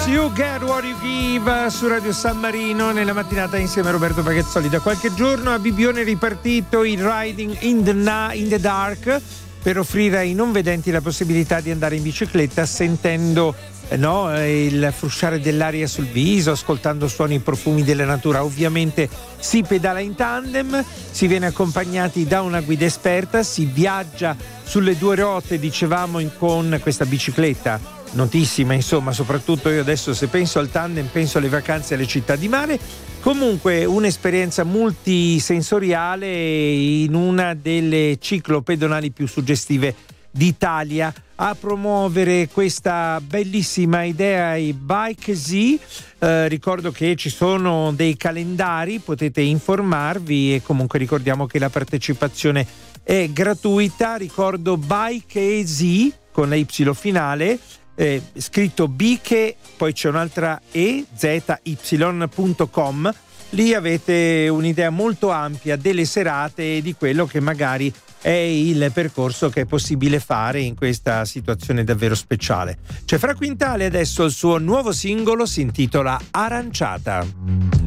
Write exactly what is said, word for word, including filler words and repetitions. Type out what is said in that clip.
You Get What You Give su Radio San Marino nella mattinata insieme a Roberto Paghezzoli. Da qualche giorno a Bibbione è ripartito il Riding in the, na- in the Dark per offrire ai non vedenti la possibilità di andare in bicicletta sentendo eh, no, il frusciare dell'aria sul viso, ascoltando suoni e profumi della natura. Ovviamente si pedala in tandem, si viene accompagnati da una guida esperta, si viaggia sulle due ruote, dicevamo, in, con questa bicicletta notissima, insomma, soprattutto io adesso se penso al tandem penso alle vacanze alle città di mare. Comunque un'esperienza multisensoriale in una delle ciclopedonali più suggestive d'Italia. A promuovere questa bellissima idea i Bike Z, eh, ricordo che ci sono dei calendari, potete informarvi e comunque ricordiamo che la partecipazione è gratuita. Ricordo Bike Z con la Y finale, Eh, scritto Biche, poi c'è un'altra E, Z Y punto com. Lì avete un'idea molto ampia delle serate e di quello che magari è il percorso che è possibile fare in questa situazione davvero speciale. C'è Fra Quintale adesso, il suo nuovo singolo si intitola Aranciata.